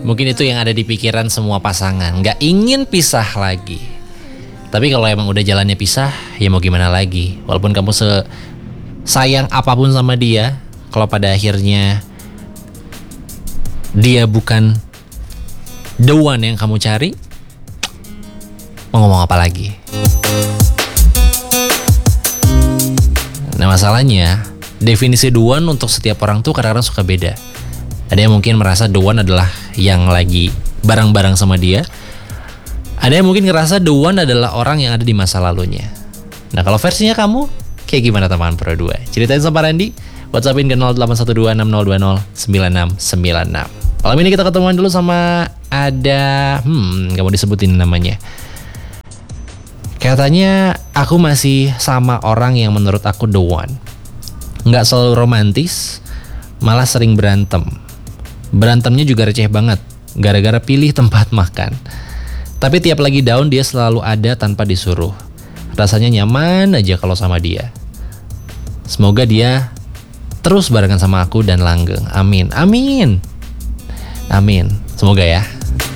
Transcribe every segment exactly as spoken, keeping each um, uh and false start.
Mungkin itu yang ada di pikiran semua pasangan, gak ingin pisah lagi. Tapi kalau emang udah jalannya pisah, ya mau gimana lagi. Walaupun kamu sayang apapun sama dia, kalau pada akhirnya dia bukan the one yang kamu cari, mau ngomong apa lagi? Nah masalahnya, definisi the one untuk setiap orang tuh kadang-kadang suka beda. Ada yang mungkin merasa the one adalah yang lagi bareng-bareng sama dia. Ada yang mungkin ngerasa the one adalah orang yang ada di masa lalunya. Nah kalau versinya kamu, kayak gimana teman Pro dua? Ceritain sama Randy, WhatsAppin ke nol delapan satu dua enam nol dua nol sembilan enam sembilan enam. Malam ini kita ketemuan dulu sama ada, hmm gak mau disebutin namanya. Katanya aku masih sama orang yang menurut aku the one. Gak selalu romantis, malah sering berantem. Berantemnya juga receh banget, gara-gara pilih tempat makan. Tapi tiap lagi down dia selalu ada tanpa disuruh. Rasanya nyaman aja kalau sama dia. Semoga dia terus barengan sama aku dan langgeng. Amin, amin, amin. Semoga ya.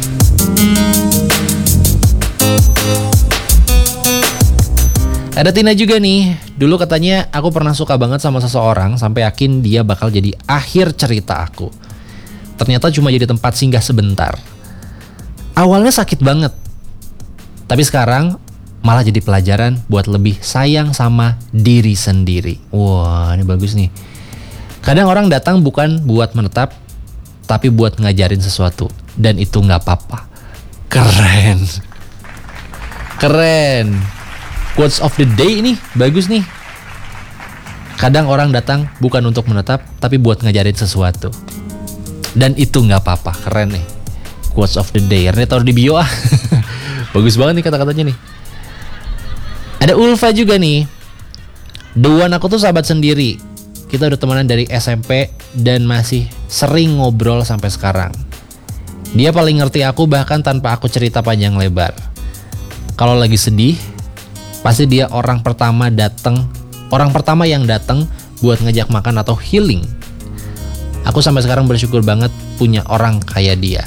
Ada Tina juga nih. Dulu katanya aku pernah suka banget sama seseorang sampai yakin dia bakal jadi akhir cerita aku. Ternyata cuma jadi tempat singgah sebentar. Awalnya sakit banget, tapi sekarang malah jadi pelajaran buat lebih sayang sama diri sendiri. Wah, ini bagus nih. Kadang orang datang bukan buat menetap, tapi buat ngajarin sesuatu. Dan itu gak apa-apa. Keren. Keren. Quotes of the day ini bagus nih. Kadang orang datang bukan untuk menetap, tapi buat ngajarin sesuatu. Dan itu gak apa-apa. Keren nih. Quotes of the day. Karena taruh di bio ah. Bagus banget nih kata-katanya nih. Ada Ulfa juga nih. The one aku tuh sahabat sendiri. Kita udah temenan dari S M P dan masih sering ngobrol sampai sekarang. Dia paling ngerti aku bahkan tanpa aku cerita panjang lebar. Kalau lagi sedih, pasti dia orang pertama datang, orang pertama yang datang buat ngajak makan atau healing. Aku sampai sekarang bersyukur banget punya orang kayak dia.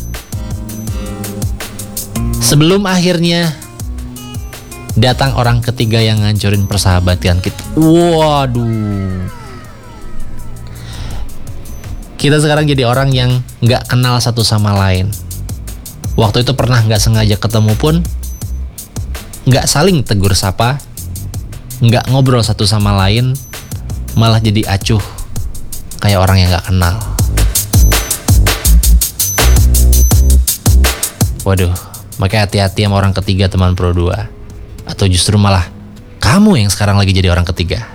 Sebelum akhirnya datang orang ketiga yang ngancurin persahabatan kita. Waduh. Kita sekarang jadi orang yang gak kenal satu sama lain. Waktu itu pernah gak sengaja ketemu pun gak saling tegur sapa, gak ngobrol satu sama lain, malah jadi acuh kayak orang yang gak kenal. Waduh, makanya hati-hati sama orang ketiga teman Pro dua. Atau justru malah kamu yang sekarang lagi jadi orang ketiga.